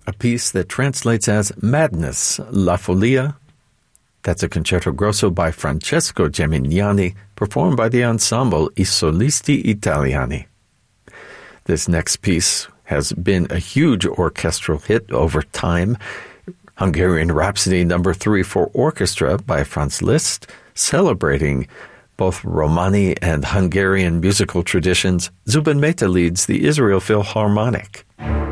a piece that translates as Madness, La Follia. That's a concerto grosso by Francesco Gemignani, performed by the ensemble I Solisti Italiani. This next piece has been a huge orchestral hit over time. Hungarian Rhapsody No. 3 for Orchestra by Franz Liszt, celebrating both Romani and Hungarian musical traditions. Zubin Mehta leads the Israel Philharmonic.